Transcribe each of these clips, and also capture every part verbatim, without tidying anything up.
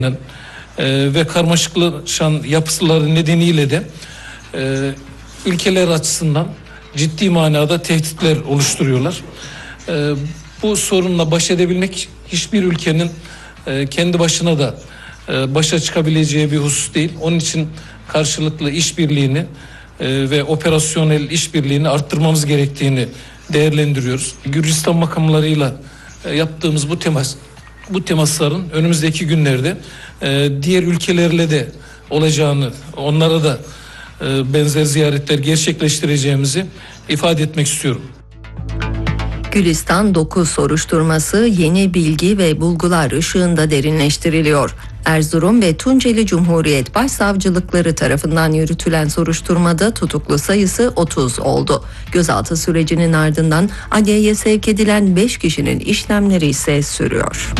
ve karmaşıklaşan yapıları nedeniyle de e, ülkeler açısından ciddi manada tehditler oluşturuyorlar. E, bu sorunla baş edebilmek hiçbir ülkenin e, kendi başına da e, başa çıkabileceği bir husus değil. Onun için karşılıklı işbirliğini e, ve operasyonel işbirliğini arttırmamız gerektiğini değerlendiriyoruz. Gürcistan makamlarıyla e, yaptığımız bu temas bu temasların önümüzdeki günlerde e, diğer ülkelerle de olacağını, onlara da e, benzer ziyaretler gerçekleştireceğimizi ifade etmek istiyorum. Gülistan dokuz soruşturması yeni bilgi ve bulgular ışığında derinleştiriliyor. Erzurum ve Tunceli Cumhuriyet Başsavcılıkları tarafından yürütülen soruşturmada tutuklu sayısı otuz oldu. Gözaltı sürecinin ardından adliyeye sevk edilen beş kişinin işlemleri ise sürüyor.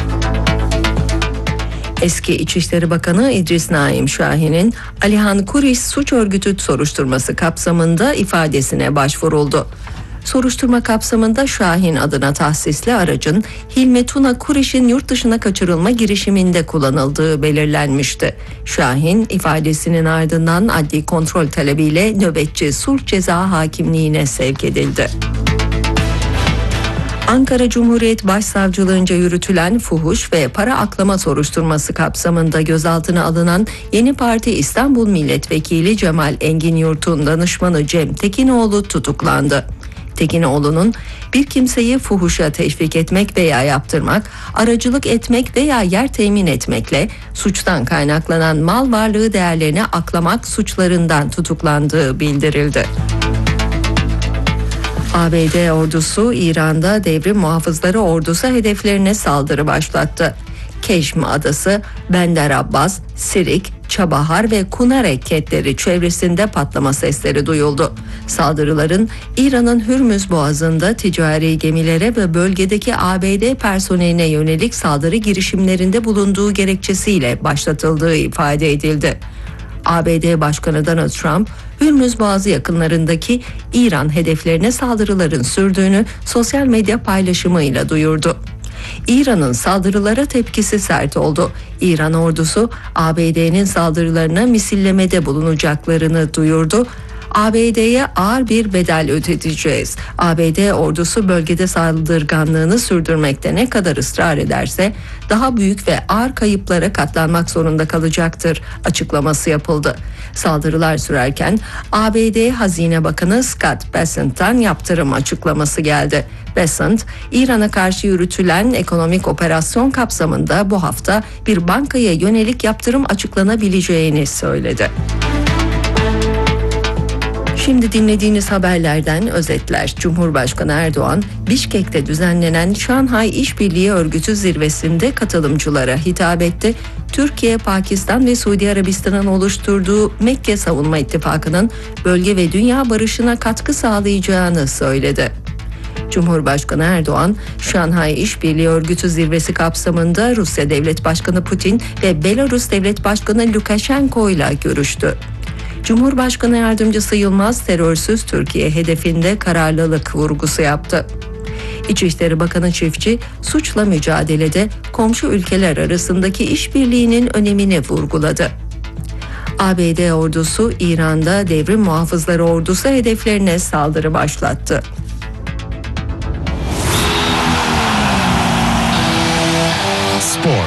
Eski İçişleri Bakanı İdris Naim Şahin'in Alihan Kuriş suç örgütü soruşturması kapsamında ifadesine başvuruldu. Soruşturma kapsamında Şahin adına tahsisli aracın Hilmi Tuna Kuriş'in yurt dışına kaçırılma girişiminde kullanıldığı belirlenmişti. Şahin ifadesinin ardından adli kontrol talebiyle nöbetçi sulh ceza hakimliğine sevk edildi. Ankara Cumhuriyet Başsavcılığınca yürütülen fuhuş ve para aklama soruşturması kapsamında gözaltına alınan Yeni Parti İstanbul Milletvekili Cemal Engin Yurt'un danışmanı Cem Tekinoğlu tutuklandı. Tekinoğlu'nun bir kimseyi fuhuşa teşvik etmek veya yaptırmak, aracılık etmek veya yer temin etmekle suçtan kaynaklanan mal varlığı değerlerini aklamak suçlarından tutuklandığı bildirildi. A B D ordusu İran'da devrim muhafızları ordusu hedeflerine saldırı başlattı. Keşm Adası, Bender Abbas, Sirik, Çabahar ve Kunare kentleri çevresinde patlama sesleri duyuldu. Saldırıların İran'ın Hürmüz Boğazı'nda ticari gemilere ve bölgedeki A B D personeline yönelik saldırı girişimlerinde bulunduğu gerekçesiyle başlatıldığı ifade edildi. A B D Başkanı Donald Trump, Hürmüz Boğazı yakınlarındaki İran hedeflerine saldırıların sürdüğünü sosyal medya paylaşımıyla duyurdu. İran'ın saldırılara tepkisi sert oldu. İran ordusu A B D'nin saldırılarına misillemede bulunacaklarını duyurdu. A B D'ye ağır bir bedel ödeteceğiz. A B D ordusu bölgede saldırganlığını sürdürmekte ne kadar ısrar ederse daha büyük ve ağır kayıplara katlanmak zorunda kalacaktır açıklaması yapıldı. Saldırılar sürerken A B D Hazine Bakanı Scott Bessent'ten yaptırım açıklaması geldi. Bessent, İran'a karşı yürütülen ekonomik operasyon kapsamında bu hafta bir bankaya yönelik yaptırım açıklanabileceğini söyledi. Şimdi dinlediğiniz haberlerden özetler. Cumhurbaşkanı Erdoğan, Bişkek'te düzenlenen Şanghay İşbirliği Örgütü zirvesinde katılımcılara hitap etti. Türkiye, Pakistan ve Suudi Arabistan'ın oluşturduğu Mekke Savunma İttifakı'nın bölge ve dünya barışına katkı sağlayacağını söyledi. Cumhurbaşkanı Erdoğan, Şanghay İşbirliği Örgütü zirvesi kapsamında Rusya Devlet Başkanı Putin ve Belarus Devlet Başkanı Lukashenko ile görüştü. Cumhurbaşkanı Yardımcısı Yılmaz, terörsüz Türkiye hedefinde kararlılık vurgusu yaptı. İçişleri Bakanı Çiftçi, suçla mücadelede komşu ülkeler arasındaki işbirliğinin önemini vurguladı. A B D ordusu İran'da devrim muhafızları ordusu hedeflerine saldırı başlattı. Spor.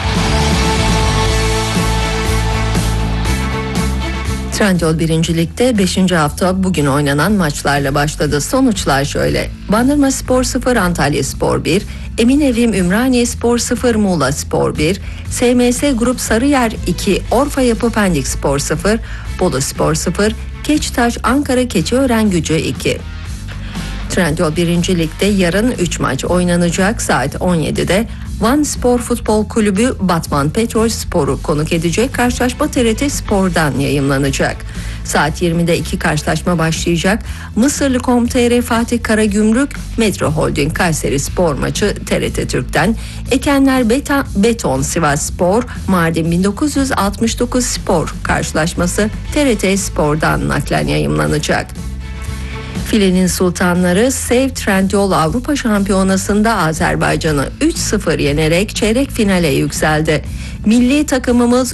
Trendyol birinci Lig'de beşinci hafta bugün oynanan maçlarla başladı. Sonuçlar şöyle: Bandırmaspor sıfır, Antalyaspor bir, Eminevim Ümraniyespor sıfır, Muğlaspor bir, S M S Grup Sarıyer iki, Orfa Yapı Pendikspor sıfır, Boluspor sıfır, Keçitaş Ankara Keçiörengücü iki. Trendyol birinci Lig'de yarın üç maç oynanacak. Saat on yedide Van Spor Futbol Kulübü Batman Petrol Spor'u konuk edecek. Karşılaşma T R T Spor'dan yayımlanacak. Saat yirmide iki karşılaşma başlayacak. Mısırlı nokta com nokta t r Fatih Karagümrük Metro Holding Kayseri Spor maçı T R T Türk'ten. Ekenler Beta, Beton Sivas Spor Mardin bin dokuz yüz altmış dokuz Spor karşılaşması T R T Spor'dan naklen yayımlanacak. Filenin sultanları Sev Trendyol Avrupa Şampiyonası'nda Azerbaycan'ı üç sıfır yenerek çeyrek finale yükseldi. Milli takımımız